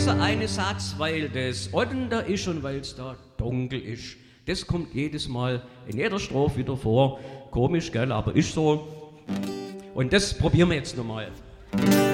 dieser eine Satz, weil das Ottender ist und weil es da dunkel ist. Das kommt jedes Mal in jeder Strophe wieder vor. Komisch, gell, aber ist so. Und das probieren wir jetzt nochmal.